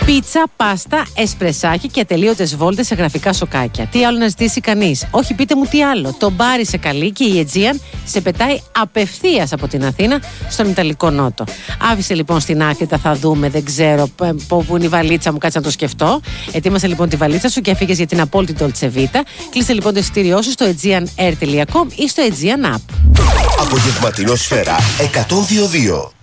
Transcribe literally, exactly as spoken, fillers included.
Πίτσα, πάστα, εσπρεσάκι και ατελείωτες βόλτες σε γραφικά σοκάκια. Τι άλλο να ζητήσει κανείς? Όχι, πείτε μου τι άλλο. Το μπάρι σε καλεί και η Aegean σε πετάει απευθείας από την Αθήνα στον Ιταλικό Νότο. Άφησε λοιπόν στην άκρη τα θα δούμε, δεν ξέρω πού είναι η βαλίτσα μου, κάτσε να το σκεφτώ. Ετοίμασε λοιπόν τη βαλίτσα σου και έφυγες για την απόλυτη Dolce Vita. Κλείσε λοιπόν το εισιτήριό σου στο aegean air τελεία com ή στο Aegean App. Απογευματινό Σφαίρα εκατόν δύο κόμμα δύο.